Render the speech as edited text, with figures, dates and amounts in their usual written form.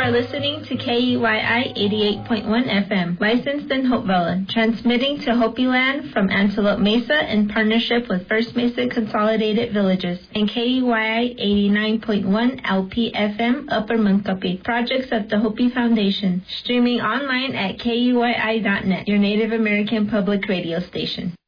are listening to KUYI 88.1 FM, licensed in Hopevilla, transmitting to Hopi Land from Antelope Mesa in partnership with First Mesa Consolidated Villages, and KUYI 89.1 LP FM, Upper Munkapi, projects of the Hopi Foundation, streaming online at KUYI.net, your Native American public radio station.